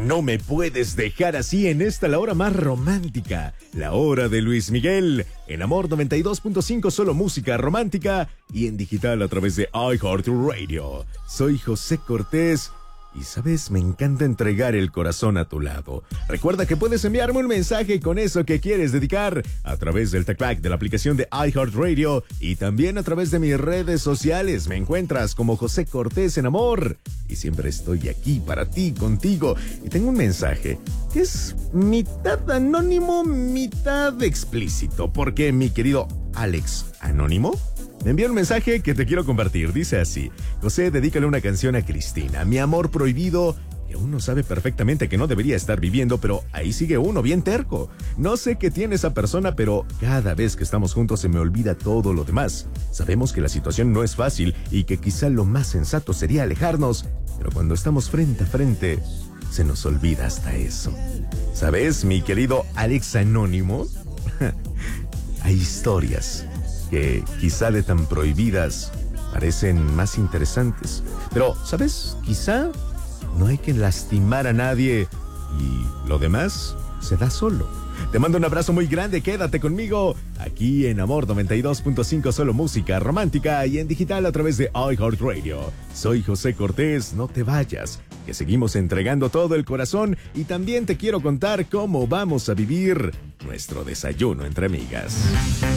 no me puedes dejar así en esta la hora más romántica, la hora de Luis Miguel, en Amor 92.5, solo música romántica y en digital a través de iHeartRadio. Soy José Cortés. Y sabes, me encanta entregar el corazón a tu lado. Recuerda que puedes enviarme un mensaje con eso que quieres dedicar a través del TalkBack de la aplicación de iHeartRadio y también a través de mis redes sociales. Me encuentras como José Cortés en Amor y siempre estoy aquí para ti, contigo. Y tengo un mensaje que es mitad anónimo, mitad explícito, porque mi querido Alex Anónimo me envía un mensaje que te quiero compartir. Dice así: José, dedícale una canción a Cristina, mi amor prohibido, que uno sabe perfectamente que no debería estar viviendo, pero ahí sigue uno bien terco. No sé qué tiene esa persona, pero cada vez que estamos juntos se me olvida todo lo demás. Sabemos que la situación no es fácil y que quizá lo más sensato sería alejarnos, pero cuando estamos frente a frente, se nos olvida hasta eso. ¿Sabes, mi querido Alex Anónimo? Hay historias que quizá de tan prohibidas parecen más interesantes. Pero, ¿sabes? Quizá no hay que lastimar a nadie y lo demás se da solo. Te mando un abrazo muy grande, quédate conmigo aquí en Amor 92.5, solo música romántica y en digital a través de iHeartRadio. Soy José Cortés, no te vayas, que seguimos entregando todo el corazón y también te quiero contar cómo vamos a vivir nuestro desayuno entre amigas.